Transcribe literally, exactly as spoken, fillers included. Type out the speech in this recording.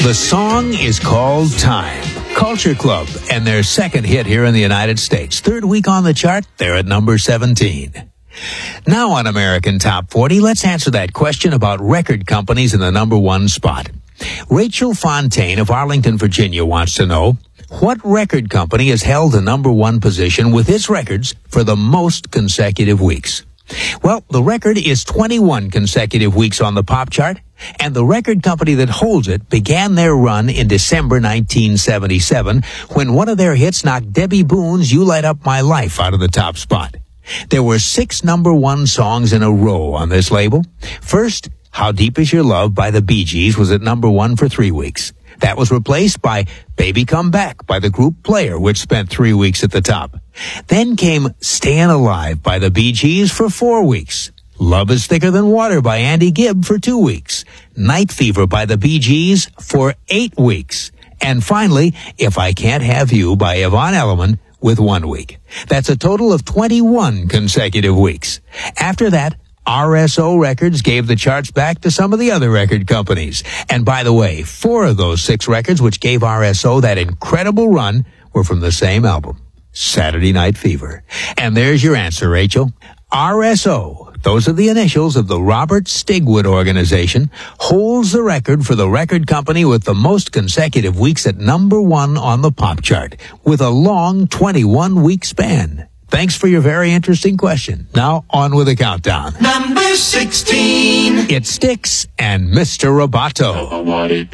The song is called Time. Culture Club and their second hit here in the United States. Third week on the chart, they're at number seventeen. Now on American Top forty, let's answer that question about record companies in the number one spot. Rachel Fontaine of Arlington, Virginia wants to know, what record company has held the number one position with its records for the most consecutive weeks? Well, the record is twenty-one consecutive weeks on the pop chart, and the record company that holds it began their run in December nineteen seventy-seven when one of their hits knocked Debbie Boone's You Light Up My Life out of the top spot. There were six number one songs in a row on this label. First, How Deep Is Your Love by the Bee Gees was at number one for three weeks. That was replaced by Baby Come Back by the group Player, which spent three weeks at the top. Then came Stayin' Alive by the Bee Gees for four weeks. Love Is Thicker Than Water by Andy Gibb for two weeks. Night Fever by the Bee Gees for eight weeks. And finally, If I Can't Have You by Yvonne Elliman with one week. That's a total of twenty-one consecutive weeks. After that, R S O Records gave the charts back to some of the other record companies. And by the way, four of those six records which gave R S O that incredible run were from the same album, Saturday Night Fever. And there's your answer, Rachel. R S O, those are the initials of the Robert Stigwood Organization, holds the record for the record company with the most consecutive weeks at number one on the pop chart, with a long twenty-one week span. Thanks for your very interesting question. Now, on with the countdown. Number sixteen. It's Styx and Mister Roboto.